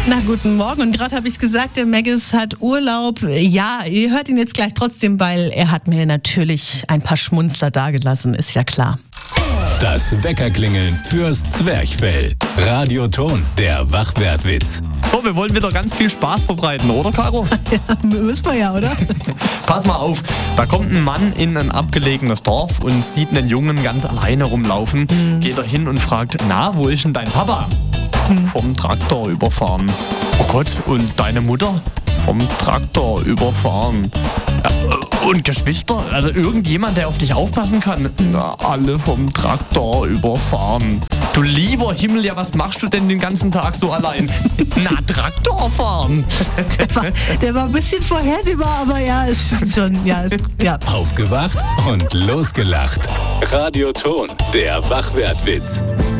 Na, guten Morgen. Und gerade habe ich es gesagt, der Maggis hat Urlaub. Ja, ihr hört ihn jetzt gleich trotzdem, weil er hat mir natürlich ein paar Schmunzler dagelassen, ist ja klar. Das Weckerklingeln fürs Zwerchfell. Radioton, der Wachwertwitz. So, wir wollen wieder ganz viel Spaß verbreiten, oder Caro? Ja, müssen wir ja, oder? Pass mal auf, da kommt ein Mann in ein abgelegenes Dorf und sieht einen Jungen ganz alleine rumlaufen. Geht er hin und fragt, na, wo ist denn dein Papa? Vom Traktor überfahren. Oh Gott, und deine Mutter? Vom Traktor überfahren. Und Geschwister? Also irgendjemand, der auf dich aufpassen kann? Na, alle vom Traktor überfahren. Du lieber Himmel, ja, was machst du denn den ganzen Tag so allein? Na, Traktor fahren. Der war ein bisschen vorhersehbar, aber ja, es stimmt schon. Ja. Aufgewacht und losgelacht. Radioton, der Wachwertwitz.